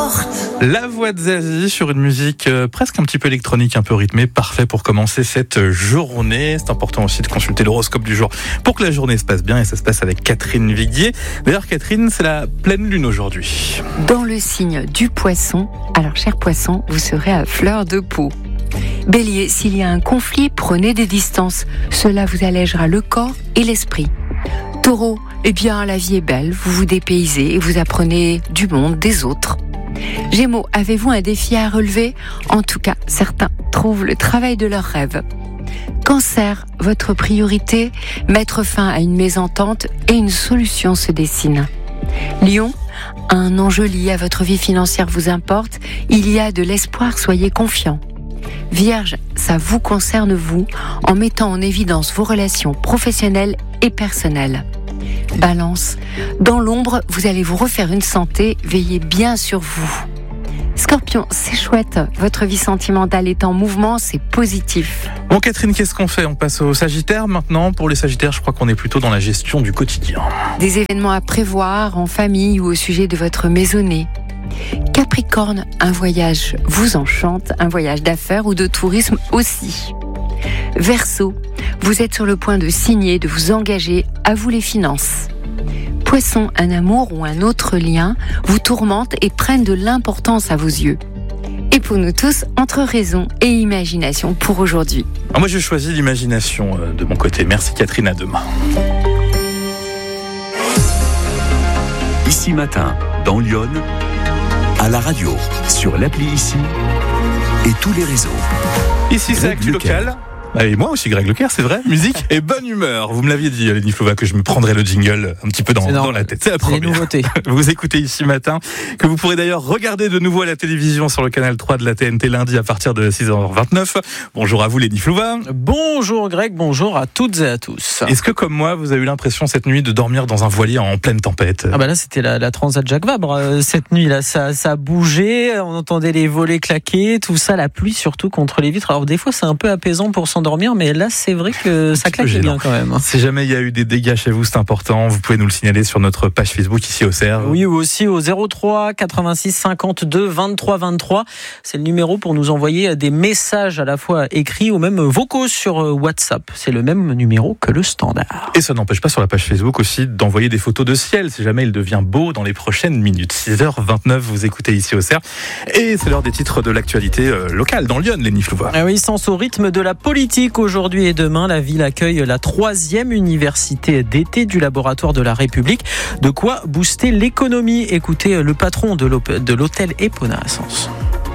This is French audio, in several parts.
porte. La voix de Zazie sur une musique presque un petit peu électronique, un peu rythmée, parfait pour commencer cette journée. C'est important aussi de consulter l'horoscope du jour pour que la journée se passe bien, et ça se passe avec Catherine Viguier. D'ailleurs Catherine, c'est la pleine lune aujourd'hui. Dans le signe du poisson, alors cher poisson, vous serez à fleur de peau. Bélier, s'il y a un conflit, prenez des distances. Cela vous allègera le corps et l'esprit. Taureau, eh bien la vie est belle, vous vous dépaysez et vous apprenez du monde, des autres. Gémeaux, avez-vous un défi à relever ? En tout cas, certains trouvent le travail de leurs rêves. Cancer, votre priorité, mettre fin à une mésentente et une solution se dessine. Lion, un enjeu lié à votre vie financière vous importe, il y a de l'espoir, soyez confiant. Vierge, ça vous concerne vous, en mettant en évidence vos relations professionnelles et personnelles. Balance, dans l'ombre, vous allez vous refaire une santé, veillez bien sur vous. Scorpion, c'est chouette, votre vie sentimentale est en mouvement, c'est positif. Bon Catherine, qu'est-ce qu'on fait ? On passe au Sagittaire maintenant. Pour les Sagittaires, je crois qu'on est plutôt dans la gestion du quotidien. Des événements à prévoir en famille ou au sujet de votre maisonnée. Capricorne, un voyage vous enchante, un voyage d'affaires ou de tourisme aussi. Verseau, vous êtes sur le point de signer, de vous engager, à vous les finances. Poisson, un amour ou un autre lien vous tourmente et prennent de l'importance à vos yeux. Et pour nous tous, entre raison et imagination pour aujourd'hui. Alors moi, je choisis l'imagination de mon côté. Merci Catherine, à demain. Ici Matin, dans Lyon, à la radio, sur l'appli Ici et tous les réseaux. Ici, c'est Actu Local. Et moi aussi, Greg Leclerc, c'est vrai. Musique et bonne humeur. Vous me l'aviez dit, Lénie Flova, que je me prendrais le jingle un petit peu dans la tête. C'est la première. Les nouveautés. Vous écoutez Ici Matin, que vous pourrez d'ailleurs regarder de nouveau à la télévision sur le canal 3 de la TNT lundi à partir de 6h29. Bonjour à vous, Lénie Flova. Bonjour Greg, bonjour à toutes et à tous. Est-ce que, comme moi, vous avez eu l'impression cette nuit de dormir dans un voilier en pleine tempête ? Ah bah là, c'était la Transat Jacques Vabre. Cette nuit, là, ça a bougé, on entendait les volets claquer, tout ça, la pluie surtout contre les vitres. Alors des fois, c'est un peu apaisant pour s'endormir, mais là, c'est vrai que ça claque bien quand même. Si jamais il y a eu des dégâts chez vous, c'est important. Vous pouvez nous le signaler sur notre page Facebook ici au CERF. Oui, ou aussi au 03 86 52 23 23. C'est le numéro pour nous envoyer des messages à la fois écrits ou même vocaux sur WhatsApp. C'est le même numéro que le standard. Et ça n'empêche pas sur la page Facebook aussi d'envoyer des photos de ciel si jamais il devient beau dans les prochaines minutes. 6h29, vous écoutez ici au CERF. Et c'est l'heure des titres de l'actualité locale dans Lyon, Lénie Flova. Ah oui, sens au rythme de la politique. Aujourd'hui et demain, la ville accueille la 3e université d'été du laboratoire de la République. De quoi booster l'économie. Écoutez le patron de l'hôtel Epona à Sens.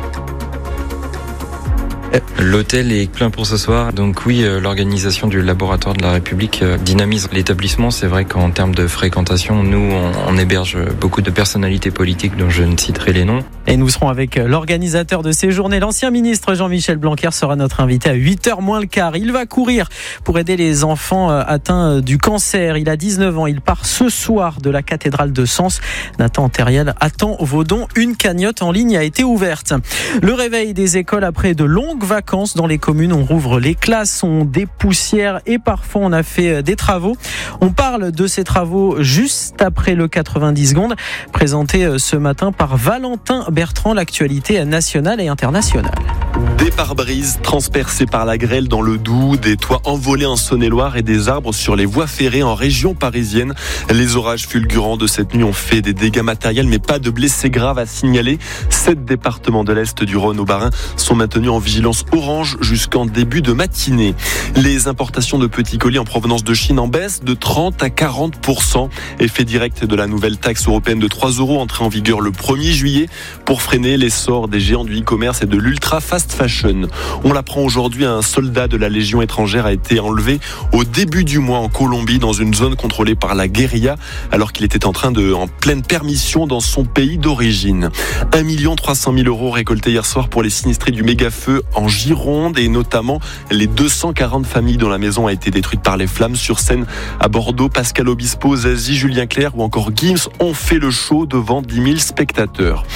L'hôtel est plein pour ce soir, donc oui, l'organisation du laboratoire de la République dynamise l'établissement. C'est vrai qu'en termes de fréquentation, nous, on héberge beaucoup de personnalités politiques dont je ne citerai les noms. Et nous serons avec l'organisateur de ces journées, l'ancien ministre Jean-Michel Blanquer sera notre invité à 8h moins le quart. Il va courir pour aider les enfants atteints du cancer. Il a 19 ans, il part ce soir de la cathédrale de Sens. Nathan Terriel attend vos dons. Une cagnotte en ligne a été ouverte. Le réveil des écoles après de longues vacances dans les communes. On rouvre les classes, on dépoussière et parfois on a fait des travaux. On parle de ces travaux juste après le 90 secondes, présenté ce matin par Valentin Bertrand, l'actualité nationale et internationale. Des pare-brises transpercés par la grêle dans le Doubs, des toits envolés en Saône-et-Loire et des arbres sur les voies ferrées en région parisienne. Les orages fulgurants de cette nuit ont fait des dégâts matériels, mais pas de blessés graves à signaler. 7 départements de l'Est du Rhône au Bas-Rhin sont maintenus en vigilance orange jusqu'en début de matinée. Les importations de petits colis en provenance de Chine en baisse de 30 à 40%. Effet direct de la nouvelle taxe européenne de 3 € entrée en vigueur le 1er juillet pour freiner l'essor des géants du e-commerce et de l'ultra fast fashion. On l'apprend aujourd'hui, un soldat de la Légion étrangère a été enlevé au début du mois en Colombie dans une zone contrôlée par la guérilla alors qu'il était en pleine permission dans son pays d'origine. 1 300 000 € récoltés hier soir pour les sinistrés du méga-feu en Gironde et notamment les 240 familles dont la maison a été détruite par les flammes. Sur scène à Bordeaux, Pascal Obispo, Zazie, Julien Clerc ou encore Gims ont fait le show devant 10 000 spectateurs.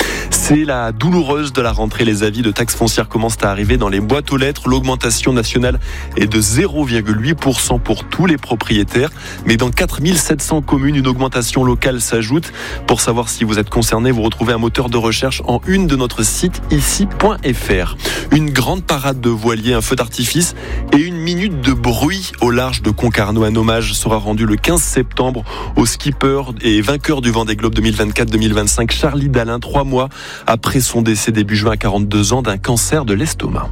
C'est la douloureuse de la rentrée. Les avis de taxes foncières commencent à arriver dans les boîtes aux lettres. L'augmentation nationale est de 0,8% pour tous les propriétaires. Mais dans 4700 communes, une augmentation locale s'ajoute. Pour savoir si vous êtes concerné, vous retrouvez un moteur de recherche en une de notre site ici.fr. Une grande parade de voiliers, un feu d'artifice et une minute de bruit au large de Concarneau. Un hommage sera rendu le 15 septembre au skipper et vainqueur du Vendée Globe 2024-2025, Charlie Dalin, 3 mois après son décès début juin à 42 ans d'un cancer de l'estomac.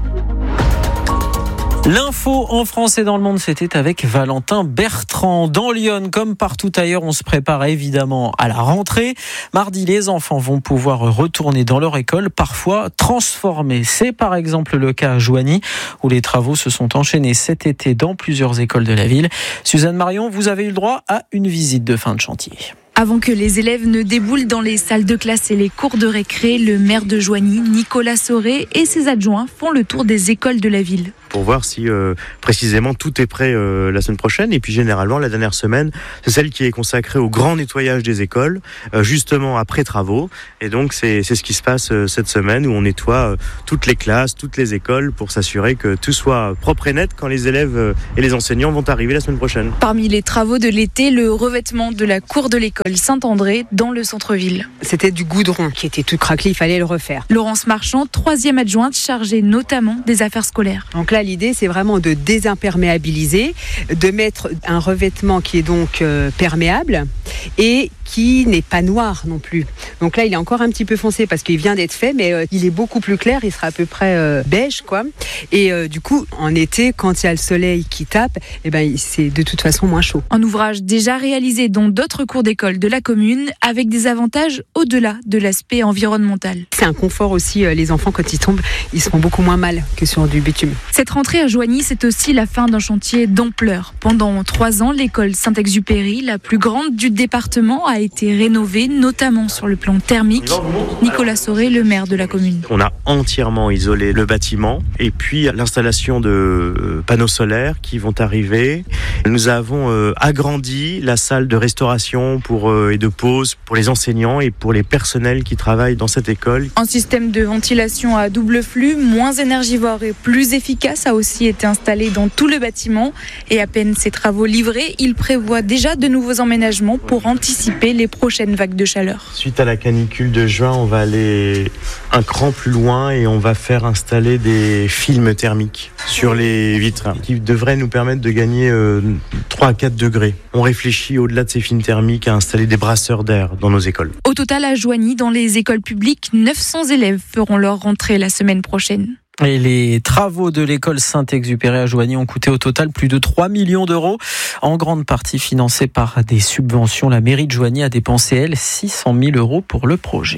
L'info en France et dans le monde, c'était avec Valentin Bertrand. Dans Lyon, comme partout ailleurs, on se prépare évidemment à la rentrée. Mardi, les enfants vont pouvoir retourner dans leur école, parfois transformée. C'est par exemple le cas à Joigny, où les travaux se sont enchaînés cet été dans plusieurs écoles de la ville. Suzanne Marion, vous avez eu le droit à une visite de fin de chantier. Avant que les élèves ne déboulent dans les salles de classe et les cours de récré, le maire de Joigny, Nicolas Sauré, et ses adjoints font le tour des écoles de la ville. Pour voir si précisément tout est prêt la semaine prochaine. Et puis généralement, la dernière semaine, c'est celle qui est consacrée au grand nettoyage des écoles, justement après travaux. Et donc c'est ce qui se passe cette semaine, où on nettoie toutes les classes, toutes les écoles, pour s'assurer que tout soit propre et net quand les élèves et les enseignants vont arriver la semaine prochaine. Parmi les travaux de l'été, le revêtement de la cour de l'école Saint-André dans le centre-ville. C'était du goudron qui était tout craquelé, il fallait le refaire. Laurence Marchand, 3e adjointe chargée notamment des affaires scolaires. Donc là, l'idée, c'est vraiment de désimperméabiliser, de mettre un revêtement qui est donc perméable et qui n'est pas noir non plus. Donc là, il est encore un petit peu foncé parce qu'il vient d'être fait, mais il est beaucoup plus clair, il sera à peu près beige, quoi. Et du coup, en été, quand il y a le soleil qui tape, c'est de toute façon moins chaud. Un ouvrage déjà réalisé dans d'autres cours d'école de la commune, avec des avantages au-delà de l'aspect environnemental. C'est un confort aussi, les enfants quand ils tombent, ils seront beaucoup moins mal que sur du bitume. Cette rentrée à Joigny, c'est aussi la fin d'un chantier d'ampleur. Pendant 3 ans, l'école Saint-Exupéry, la plus grande du département, a été rénovée, notamment sur le plan thermique. Nicolas Sauré, le maire de la commune. On a entièrement isolé le bâtiment et puis l'installation de panneaux solaires qui vont arriver. Nous avons agrandi la salle de restauration et de pause pour les enseignants et pour les personnels qui travaillent dans cette école. Un système de ventilation à double flux, moins énergivore et plus efficace, a aussi été installé dans tout le bâtiment. Et à peine ces travaux livrés, il prévoit déjà de nouveaux emménagements pour anticiper les prochaines vagues de chaleur. Suite à la canicule de juin, on va aller un cran plus loin et on va faire installer des films thermiques sur les vitres qui devraient nous permettre de gagner 3 à 4 degrés. On réfléchit au-delà de ces films thermiques à installer des brasseurs d'air dans nos écoles. Au total, à Joigny, dans les écoles publiques, 900 élèves feront leur rentrée la semaine prochaine. Et les travaux de l'école Saint-Exupéry à Joigny ont coûté au total plus de 3 millions d'euros, en grande partie financés par des subventions. La mairie de Joigny a dépensé, elle, 600 000 euros pour le projet.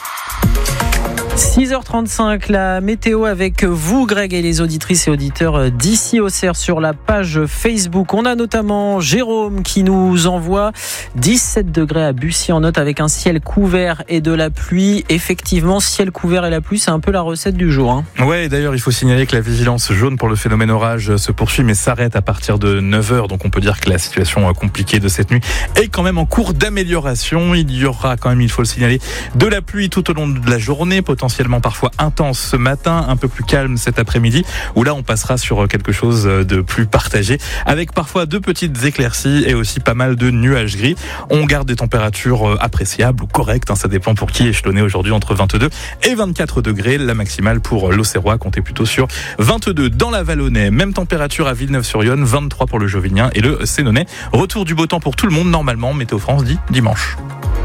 6h35, la météo avec vous, Greg, et les auditrices et auditeurs d'ici Auxerre sur la page Facebook. On a notamment Jérôme qui nous envoie 17 degrés à Bussy-en-Othe avec un ciel couvert et de la pluie. Effectivement, ciel couvert et la pluie, c'est un peu la recette du jour. Hein. Ouais, d'ailleurs, il faut signaler que la vigilance jaune pour le phénomène orage se poursuit, mais s'arrête à partir de 9h. Donc on peut dire que la situation compliquée de cette nuit est quand même en cours d'amélioration. Il y aura quand même, il faut le signaler, de la pluie tout au long de la journée, potentiellement parfois intense ce matin, un peu plus calme cet après-midi, où là on passera sur quelque chose de plus partagé, avec parfois de petites éclaircies et aussi pas mal de nuages gris. On garde des températures appréciables ou correctes, ça dépend pour qui, échelonné aujourd'hui entre 22 et 24 degrés. La maximale pour l'Auxerrois, comptez plutôt sur 22 dans la Vallonnais. Même température à Villeneuve-sur-Yonne, 23 pour le Jovinien et le Sénonais. Retour du beau temps pour tout le monde normalement, Météo France dit dimanche.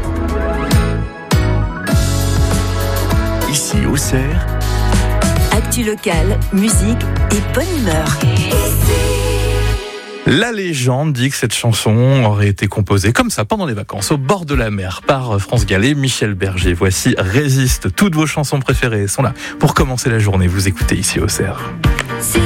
Ici Auxerre, actu locale, musique et bonne humeur. La légende dit que cette chanson aurait été composée comme ça pendant les vacances au bord de la mer par France Gall et Michel Berger. Voici Résiste. Toutes vos chansons préférées sont là pour commencer la journée. Vous écoutez ici Auxerre.